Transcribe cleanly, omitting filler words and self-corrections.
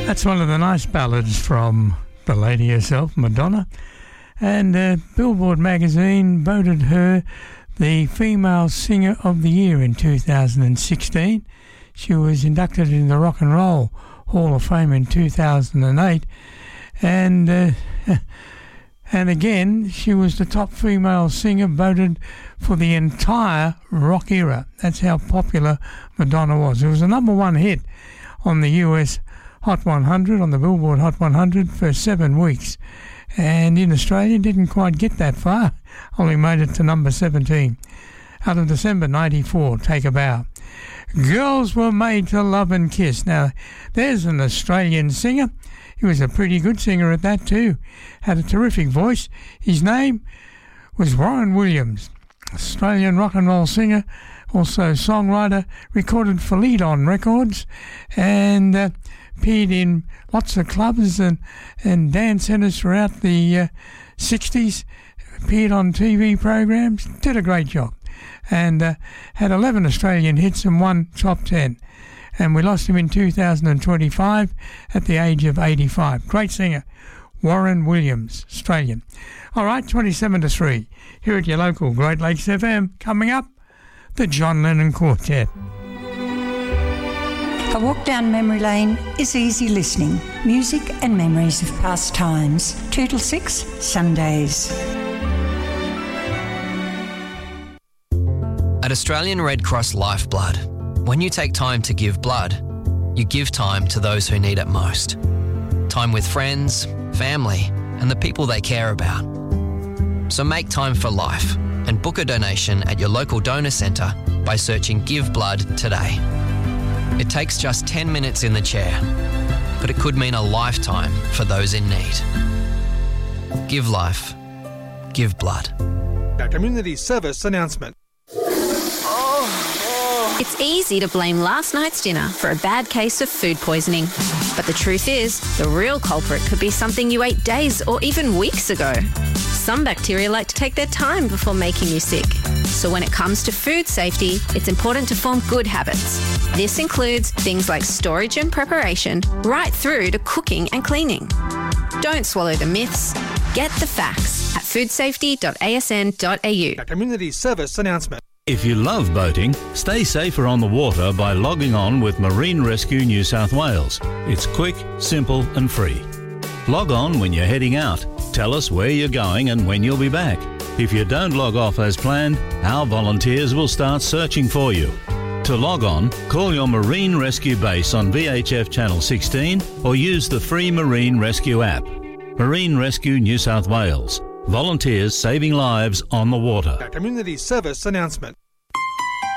That's one of the nice ballads from the lady herself, Madonna. And Billboard magazine voted her the Female Singer of the Year in 2016. She was inducted in the Rock and Roll Hall of Fame in 2008. And again, she was the top female singer voted for the entire rock era. That's how popular Madonna was. It was a number one hit on the US Hot 100, on the Billboard Hot 100 for 7 weeks. And in Australia, didn't quite get that far. Only made it to number 17. Out of December 94, Take a Bow. Girls Were Made to Love and Kiss. Now, there's an Australian singer. He was a pretty good singer at that too. Had a terrific voice. His name was Warren Williams. Australian rock and roll singer, also songwriter, recorded for Lead On Records, and appeared in lots of clubs and dance centres throughout the 60s, appeared on TV programs, did a great job, and had 11 Australian hits and 1 top 10. And we lost him in 2025 at the age of 85. Great singer, Warren Williams, Australian. All right, 27 to 3, here at your local Great Lakes FM. Coming up, the John Lennon Quartet. A walk down memory lane is easy listening. Music and memories of past times. 2 till 6, Sundays. At Australian Red Cross Lifeblood, when you take time to give blood, you give time to those who need it most. Time with friends, family, and the people they care about. So make time for life and book a donation at your local donor centre by searching Give Blood today. It takes just 10 minutes in the chair, but it could mean a lifetime for those in need. Give life. Give blood. A community service announcement. It's easy to blame last night's dinner for a bad case of food poisoning. But the truth is, the real culprit could be something you ate days or even weeks ago. Some bacteria like to take their time before making you sick. So when it comes to food safety, it's important to form good habits. This includes things like storage and preparation, right through to cooking and cleaning. Don't swallow the myths. Get the facts at foodsafety.asn.au. A community service announcement. If you love boating, stay safer on the water by logging on with Marine Rescue New South Wales. It's quick, simple and free. Log on when you're heading out. Tell us where you're going and when you'll be back. If you don't log off as planned, our volunteers will start searching for you. To log on, call your Marine Rescue base on VHF Channel 16 or use the free Marine Rescue app. Marine Rescue New South Wales. Volunteers saving lives on the water. A community service announcement.